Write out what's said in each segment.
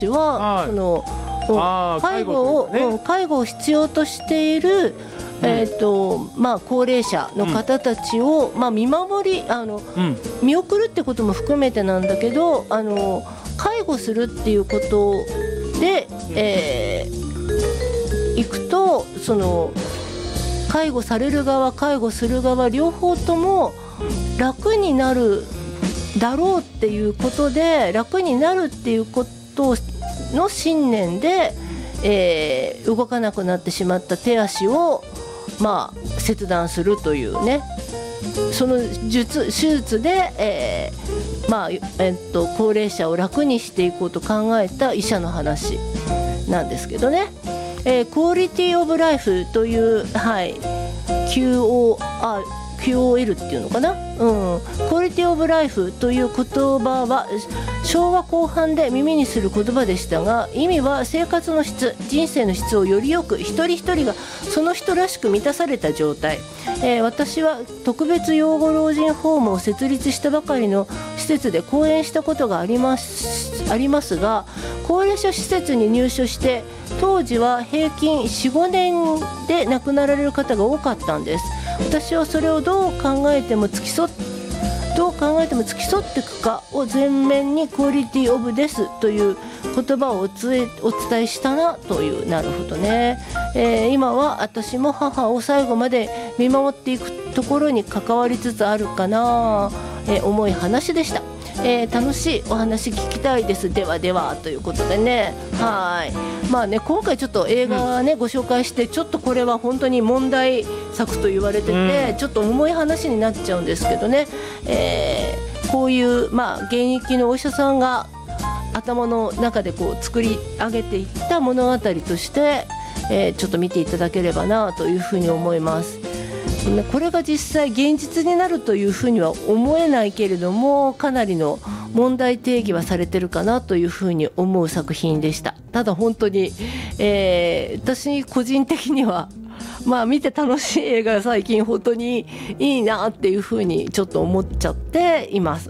は、その介護を必要としている、高齢者の方たちを、見守り見送るってことも含めてなんだけど、介護するっていうことで、いくと、その介護される側介護する側両方とも楽になるだろうっていうことで、楽になるっていうことの信念で、動かなくなってしまった手足を切断するというね、その手術で、高齢者を楽にしていこうと考えた医者の話なんですけどね。クオリティオブライフという、QOL っていうのかな、クオリティオブライフという言葉は昭和後半で耳にする言葉でしたが、意味は生活の質、人生の質をよりよく一人一人がその人らしく満たされた状態。私は特別養護老人ホームを設立したばかりの施設で講演したことがありますが、高齢者施設に入所して当時は平均 4,5 年で亡くなられる方が多かったんです。私はそれをどう考えても付き添っていくかを前面にクオリティオブですという言葉をお伝えしたなという。なるほどね。今は私も母を最後まで見守っていくところに関わりつつあるかな、重い話でした。楽しいお話聞きたいです。ではではということでね、今回ちょっと映画ね、ご紹介して、ちょっとこれは本当に問題作と言われてて、ちょっと重い話になっちゃうんですけどね、こういう、現役のお医者さんが頭の中でこう作り上げていった物語として、ちょっと見ていただければなというふうに思います。これが実際現実になるというふうには思えないけれども、かなりの問題定義はされてるかなというふうに思う作品でした。ただ本当に、私個人的には見て楽しい映画が最近本当にいいなっていうふうにちょっと思っています。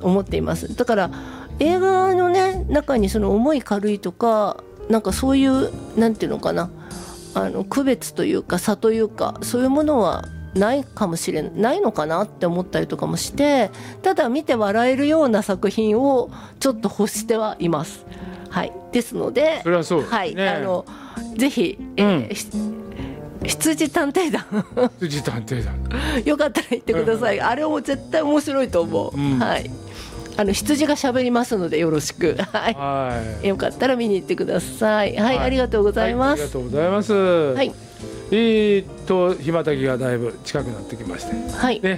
だから映画のね中にその重い軽いとか、なんかそういうなんていうのかな、区別というか差というか、そういうものはないのかなって思ったりとかもして、ただ見て笑えるような作品をちょっと欲してはいます。ですので、 それはそうですね。 ぜひ、羊探偵団よかったら行ってください。あれも絶対面白いと思う。羊が喋りますのでよろしく。よかったら見に行ってください。ありがとうございます。 ありがとうございます。ひまたぎがだいぶ近くなってきまして、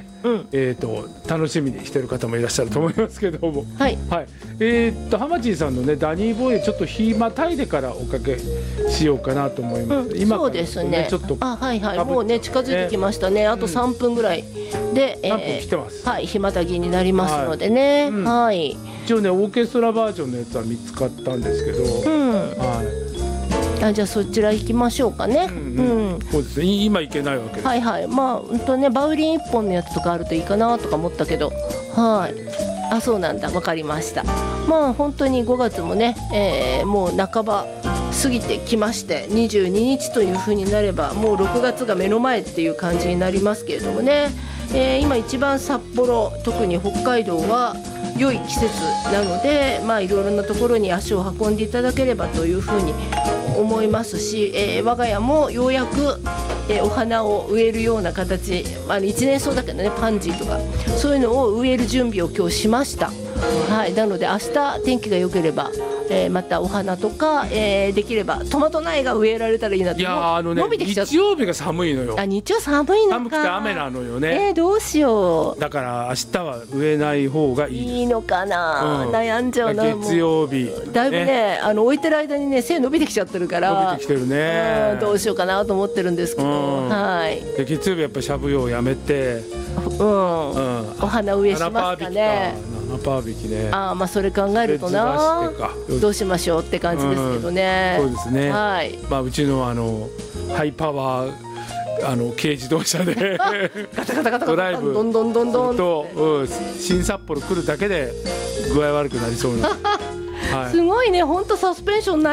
楽しみにしている方もいらっしゃると思いますけども、ハマチーさんのねダニーボーイちょっとひまたいでからおかけしようかなと思います。 そうですね。ちょっともうね近づいてきましたね。あと3分ぐらいで 3分来てます。 ひまたぎになりますのでね。 一応ねオーケストラバージョンのやつは見つかったんですけど、 じゃあそちら行きましょうかね。 そうですね。今行けないわけです。 バウリン1本のやつとかあるといいかなとか思ったけど、そうなんだ、分かりました。本当に5月もね、もう半ば過ぎてきまして、22日という風になればもう6月が目の前っていう感じになりますけれどもね、今一番札幌、特に北海道は良い季節なので、いろいろなところに足を運んでいただければというふうに思いますし、我が家もようやく、お花を植えるような形、一年草だけどね、パンジーとかそういうのを植える準備を今日しました。なので明日天気が良ければ、またお花とか、できればトマト苗が植えられたらいいなと。伸びてきちゃった。 日曜日が寒いのよ。 日曜寒いのか。 寒くて雨なのよね。 どうしよう。 だから明日は植えない方がいい。 いいのかな、悩んじゃうな。 月曜日だいぶね、置いてる間にね背伸びてきちゃってるから、 伸びてきてるね。 どうしようかなと思ってるんですけど、 で月曜日やっぱりしゃぶ葉をやめて、 お花植えしますかね。 7引きね。 それ考えるとな、どうしましょうって感じですけどね。 そうですね。うちのハイパワー軽自動車でガタガタガタドライブどんどんと新札幌来るだけで具合悪くなりそうなすごいね、本当サスペンション